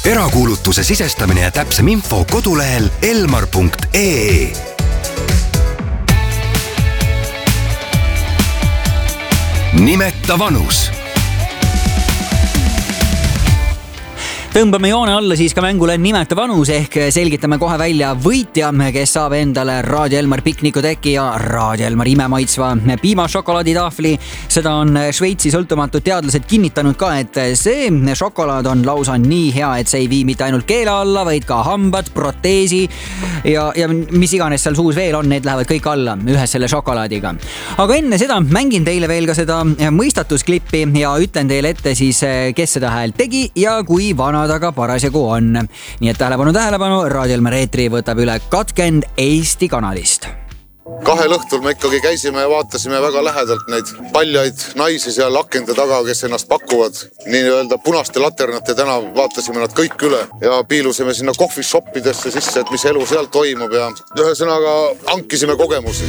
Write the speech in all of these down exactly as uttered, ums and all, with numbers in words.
erakuulutuse sisestamine ja täpsem info kodulehel elmar punkt ee. Nimeta vanus. Tõmbame joone alla siis ka mängule Nimeta vanus ehk selgitame kohe välja võitja, kes saab endale Raadio Elmar piknikuteki ja Raadio Elmar imemaitsva piimašokolaaditahvli. Seda on Šveitsi sõltumatud teadlased kinnitanud ka, et see šokolaad on lausa nii hea, et see ei vii mitte ainult keele alla, vaid ka hambad, proteesi ja, ja mis iganes seal suus veel on, need lähevad kõik alla ühes selle šokolaadiga. Aga enne seda mängin teile veel ka seda mõistatusklippi ja ütlen teile ette siis, kes seda hääl tegi ja kui vana taga parasjagu on. Nii et tähelepanu, tähelepanu, Raadio Elmar eetri võtab üle katkend Eesti kanalist. Kahel õhtul me ikkagi käisime ja vaatasime väga lähedalt neid paljaid naisi seal akende taga, kes ennast pakuvad. Nii-öelda punaste laternate täna vaatasime nad kõik üle ja piilusime sinna coffee shopidesse sisse, et mis elu seal toimub ja ühesõnaga hankisime kogemusi.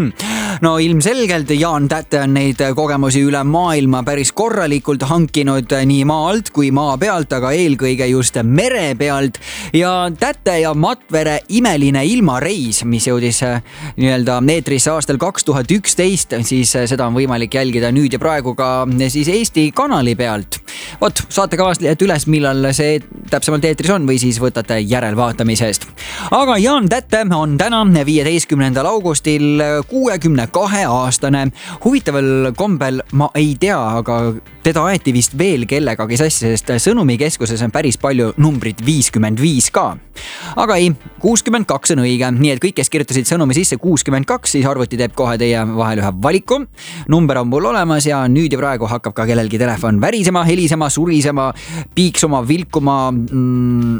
No ilmselgelt Jaan Tätte on neid kogemusi üle maailma päris korralikult hankinud nii maa alt kui maa pealt, aga eelkõige just mere pealt. Ja Tätte ja Matvere imeline ilmareis, mis jõudis nii-öelda neetrisse aastal kaks tuhat üksteist, siis seda on võimalik jälgida nüüd ja praegu ka siis Eesti kanali pealt. Vot, saate kavast üles, millal see täpsemalt eetris on või siis võtate järelvaatamisest. Aga Jaan Tätte on täna viieteistkümnendal augustil kuuekümne kahe aastane. Huvitaval kombel ma ei tea, aga teda aeti vist veel kellegagi sassi, sest sõnumikeskuses on päris palju numbrit viiskümmend viis ka. Aga ei, kuuskümmend kaks on õige, nii et kõik, kes kirjutasid sõnumi sisse kuuskümmend kaks, siis arvuti teeb kohe teie vahel ühe valiku. Number on mul olemas ja nüüd ja praegu hakkab ka kellelgi telefon värisema, helisema, surisema, piiksuma, vilkuma. Mm,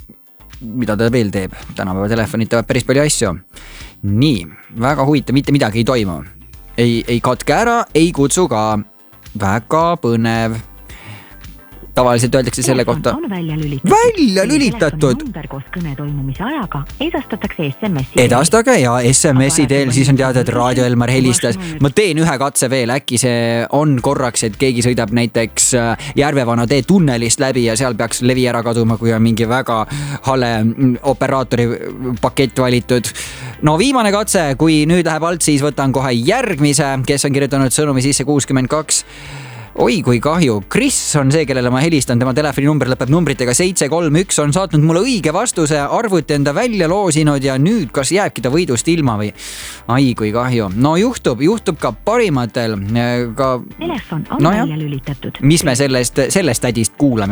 mida ta veel teeb? Tänapäeva telefonid teevad päris palju asju. Nii, väga huvitav, mitte midagi ei toimu. Ei, ei katke ära, ei kutsu ka. Väga põnev. Tavaliselt öeldakse selle kohta välja lülitatud. Välja lülitatud. Number koos kõne toimumise ajaga edastatakse S M S-i. Edastage ja S M S-i teel, siis on teada, et Raadio Elmar helistas. Ma teen ühe katse veel, äkki see on korraks, et keegi sõidab näiteks Järvevana tee tunnelist läbi ja seal peaks levi ära kaduma, kui on mingi väga hale operaatori pakett valitud. No viimane katse, kui nüüd läheb alt, siis võtan kohe järgmise, kes on kirjutanud sõnumi sisse kuuskümmend kaks. Oi, kui kahju. Chris on see, kellele ma helistan. Tema telefoninumber lõpeb numbritega seitse kolm üks. On saatnud mulle õige vastuse, arvuti enda välja loosinud ja nüüd kas jääbki ta võidust ilma või? Ai, kui kahju. No juhtub, juhtub ka parimatel. Ka... Telefon on no välja lülitatud. Mis me sellest, sellest tädist kuulame?